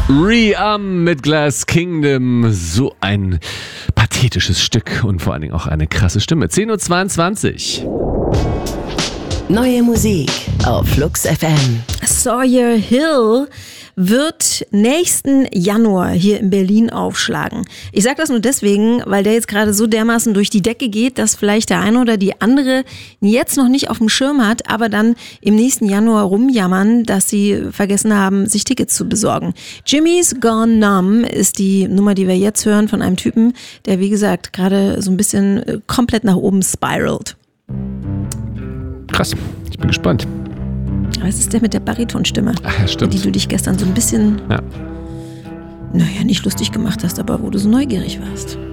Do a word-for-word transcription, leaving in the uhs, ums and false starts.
R.E.M. mit Glass Kingdom. So ein pathetisches Stück und vor allen Dingen auch eine krasse Stimme. zehn Uhr zweiundzwanzig. Neue Musik auf Flux F M. Sawyer Hill wird nächsten Januar hier in Berlin aufschlagen. Ich sage das nur deswegen, weil der jetzt gerade so dermaßen durch die Decke geht, dass vielleicht der eine oder die andere jetzt noch nicht auf dem Schirm hat, aber dann im nächsten Januar rumjammern, dass sie vergessen haben, sich Tickets zu besorgen. Jimmy's Gone Numb ist die Nummer, die wir jetzt hören von einem Typen, der wie gesagt gerade so ein bisschen komplett nach oben spiralt. Krass, ich bin gespannt. Was ist der mit der Baritonstimme? Ach ja, stimmt. Die du dich gestern so ein bisschen, ja. naja, nicht lustig gemacht hast, aber wo du so neugierig warst.